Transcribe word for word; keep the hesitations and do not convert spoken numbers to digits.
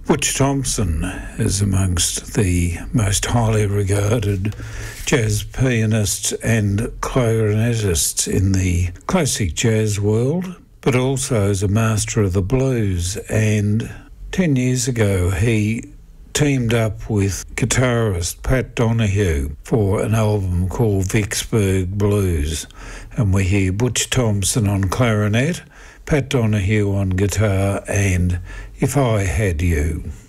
Butch Thompson is amongst the most highly regarded jazz pianists and clarinetists in the classic jazz world, but also as a master of the blues. And ten years ago, he teamed up with guitarist Pat Donahue for an album called Vicksburg Blues. And we hear Butch Thompson on clarinet, Pat Donahue on guitar, and If I Had You.